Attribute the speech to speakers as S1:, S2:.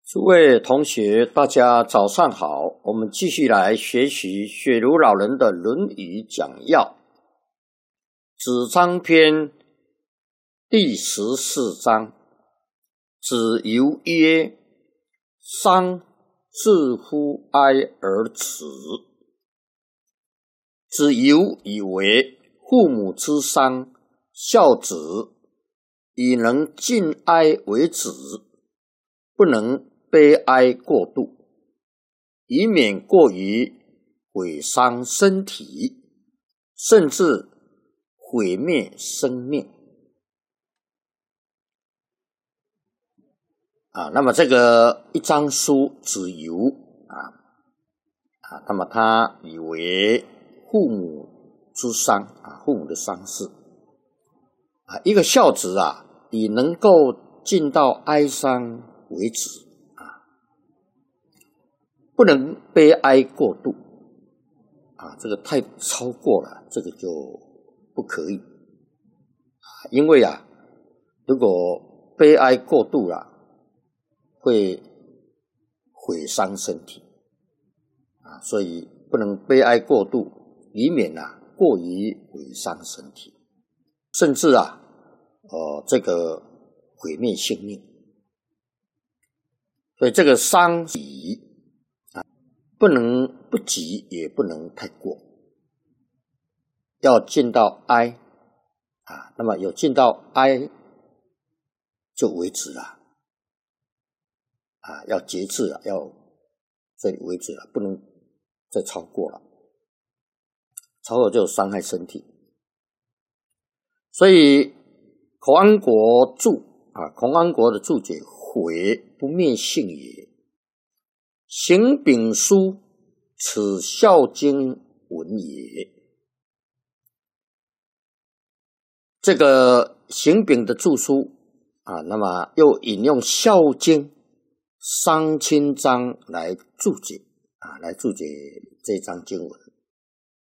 S1: 诸位同学，大家早上好。我们继续来学习雪茹老人的《论语》讲要，子张篇第14章。子游曰：“丧，自乎哀而耻。”子游以为父母之丧，孝子以能尽哀为止，不能悲哀过度，以免过于毁伤身体，甚至毁灭生命。那么这个一章书子游那么他以为父母之丧父母的丧事一个孝子以能够尽到哀伤为止不能悲哀过度这个太超过了，这个就不可以因为如果悲哀过度了，会毁伤身体所以不能悲哀过度，以免过于毁伤身体，甚至这个毁灭性命。所以这个丧礼不能不急，也不能太过，要尽到哀那么有尽到哀就为止了要节制了，要这里为止了，不能再超过了，超过就伤害身体。所以孔安国注孔安国的注解：毁不灭性也。行丙书，此孝经文也。这个行丙的注书那么又引用孝经伤亲章来注解来注解这章经文